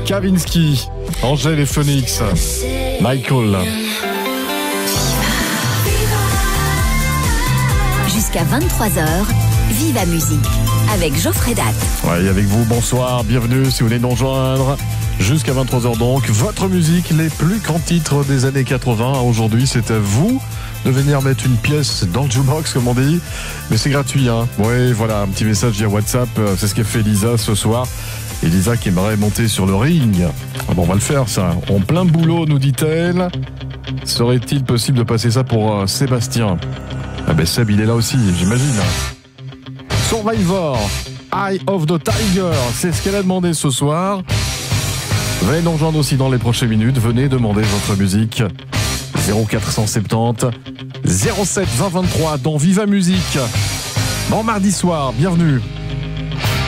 Kavinsky, Angèle et Phoenix, Michael. Jusqu'à 23h, Viva Musique avec Geoffrey Datt. Ouais, et avec vous, bonsoir, bienvenue si vous venez nous rejoindre. Jusqu'à 23h donc, votre musique, les plus grands titres des années 80. Aujourd'hui, c'est à vous de venir mettre une pièce dans le jukebox, comme on dit. Mais c'est gratuit, hein. Ouais, voilà, un petit message via WhatsApp. C'est ce qu'a fait Lisa ce soir. Elisa qui aimerait monter sur le ring. Ah bon, on va le faire, ça. En plein boulot, nous dit-elle. Serait-il possible de passer ça pour Sébastien? Ah ben Seb, il est là aussi, j'imagine. Survivor, Eye of the Tiger, c'est ce qu'elle a demandé ce soir. Venez nous rejoindre aussi dans les prochaines minutes. Venez demander votre musique. 0470 07 20 23 dans Viva Musique. Bon mardi soir, bienvenue.